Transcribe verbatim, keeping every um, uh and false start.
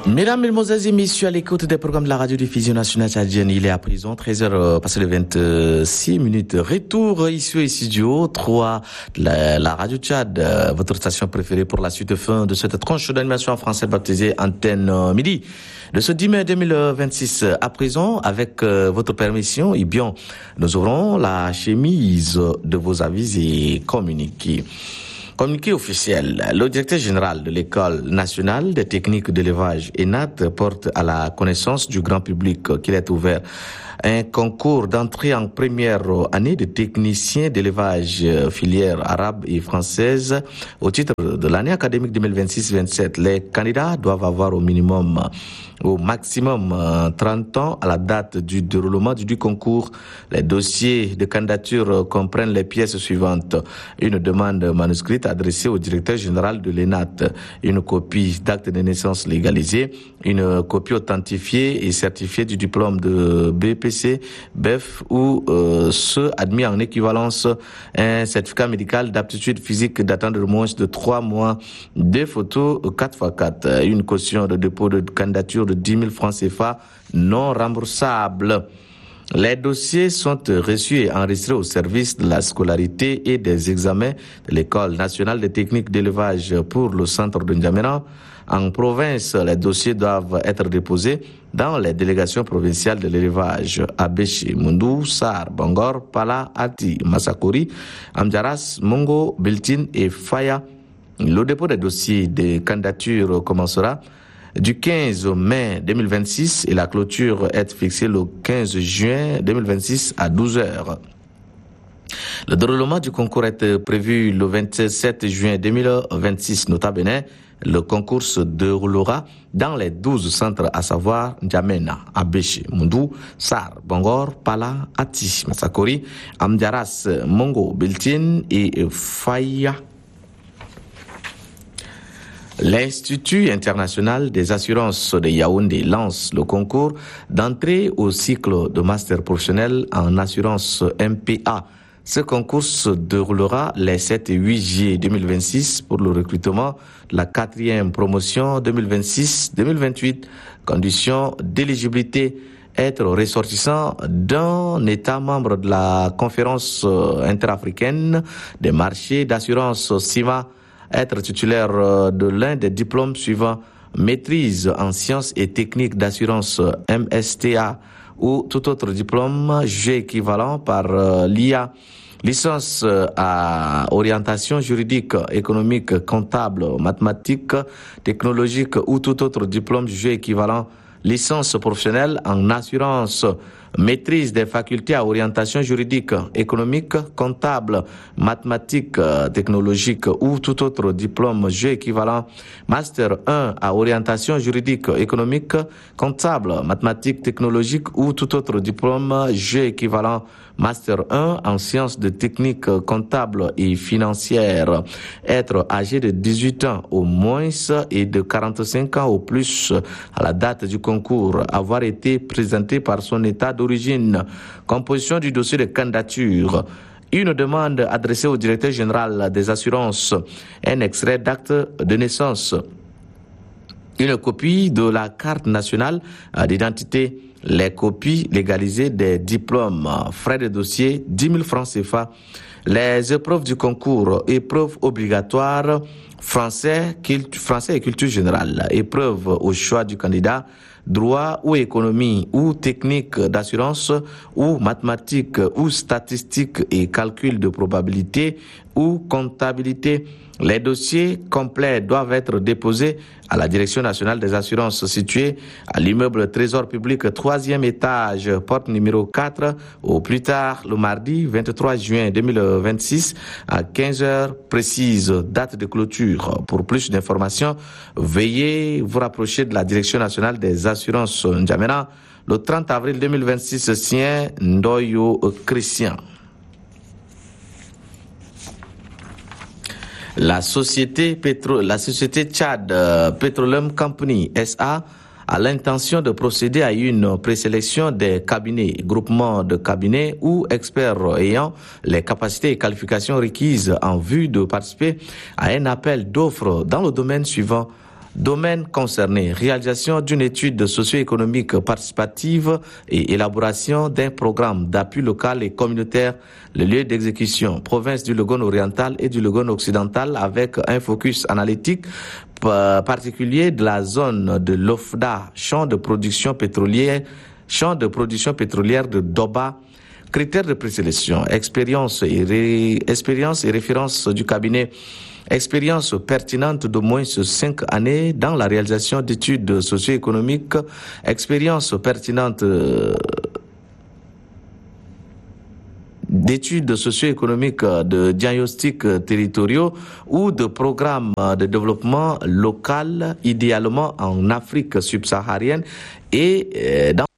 Mesdames, Mesdemoiselles et Messieurs, à l'écoute des programmes de la radio-diffusion nationale tchadienne, il est à présent treize heures passé de vingt-six minutes. Retour ici au studio trois, la, la radio Tchad, votre station préférée pour la suite fin de cette tranche d'animation en français baptisée Antenne Midi. De ce dix mai deux mille vingt-six, à présent, avec euh, votre permission, eh bien, nous ouvrons la chemise de vos avis et communiqués. Communiqué officiel, le directeur général de l'École nationale des techniques d'élevage E N A T porte à la connaissance du grand public qu'il est ouvert un concours d'entrée en première année de technicien d'élevage filière arabe et française au titre de l'année académique deux mille vingt-six vingt-sept. Les candidats doivent avoir au minimum, au maximum trente ans à la date du déroulement du concours. Les dossiers de candidature comprennent les pièces suivantes: une demande manuscrite adressée au directeur général de l'E N A T, une copie d'acte de naissance légalisé, une copie authentifiée et certifiée du diplôme de B P C, B E F ou euh, ceux admis en équivalence, un certificat médical d'aptitude physique datant de moins de trois mois, deux photos quatre par quatre, une caution de dépôt de candidature de dix mille francs C F A non remboursable. Les dossiers sont reçus et enregistrés au service de la scolarité et des examens de l'École nationale des techniques d'élevage pour le centre de N'Djamena. En province, les dossiers doivent être déposés dans les délégations provinciales de l'élevage à Béché, Mundou, Sar, Bangor, Pala, Ati, Massakori, Amdjaras, Mongo, Biltine et Faya. Le dépôt des dossiers de candidature commencera du quinze mai deux mille vingt-six et la clôture est fixée le quinze juin deux mille vingt-six à douze heures. Le déroulement du concours est prévu le vingt-sept juin deux mille vingt-six. Nota bene, le concours se déroulera dans les douze centres, à savoir N'Djamena, Abéché, Mundou, Sar, Bangor, Pala, Ati, Massakori, Amdjaras, Mongo, Biltine et Faya. L'Institut international des assurances de Yaoundé lance le concours d'entrée au cycle de master professionnel en assurance M P A. Ce concours se déroulera les sept et huit juillet deux mille vingt-six pour le recrutement de la quatrième promotion deux mille vingt-six deux mille vingt-huit. Conditions d'éligibilité: être ressortissant d'un État membre de la conférence interafricaine des marchés d'assurance C I M A, être titulaire de l'un des diplômes suivants: maîtrise en sciences et techniques d'assurance M S T A ou tout autre diplôme jugé équivalent par euh, l'I A, licence à orientation juridique, économique, comptable, mathématique, technologique ou tout autre diplôme jugé équivalent, licence professionnelle en assurance, maîtrise des facultés à orientation juridique, économique, comptable, mathématique, technologique ou tout autre diplôme jugé équivalent, master un à orientation juridique, économique, comptable, mathématique, technologique ou tout autre diplôme jugé équivalent, master un en sciences de technique comptable et financière, être âgé de dix-huit ans au moins et de quarante-cinq ans au plus à la date du concours, avoir été présenté par son état d'origine, composition du dossier de candidature, une demande adressée au directeur général des assurances, un extrait d'acte de naissance, une copie de la carte nationale d'identité, les copies légalisées des diplômes, frais de dossier dix mille francs C F A, les épreuves du concours, épreuves obligatoires, français, culture, français et culture générale, épreuves au choix du candidat, droit ou économie ou technique d'assurance ou mathématiques ou statistiques et calcul de probabilité ou comptabilité. Les dossiers complets doivent être déposés à la Direction nationale des assurances située à l'immeuble Trésor public, troisième étage, porte numéro quatre, au plus tard le mardi vingt-trois juin deux mille vingt-six à quinze heures précise, date de clôture. Pour plus d'informations, veuillez vous rapprocher de la Direction nationale des assurances N'Djamena. Le trente avril deux mille vingt-six, sien Ndoyo Christian. La société pétro, la société Tchad euh, Petroleum Company S A a l'intention de procéder à une présélection des cabinets, groupements de cabinets ou experts ayant les capacités et qualifications requises en vue de participer à un appel d'offres dans le domaine suivant: Domaines concernés, réalisation d'une étude socio-économique participative et élaboration d'un programme d'appui local et communautaire. Le lieu d'exécution, province du Logone oriental et du Logone occidental, avec un focus analytique particulier de la zone de l'Ofda, champ de production pétrolière, champ de production pétrolière de Doba. Critères de présélection, expérience et, ré, expérience et référence du cabinet, expérience pertinente d'au moins cinq années dans la réalisation d'études socio-économiques, expérience pertinente d'études socio-économiques de diagnostics territoriaux ou de programmes de développement local, idéalement en Afrique subsaharienne et dans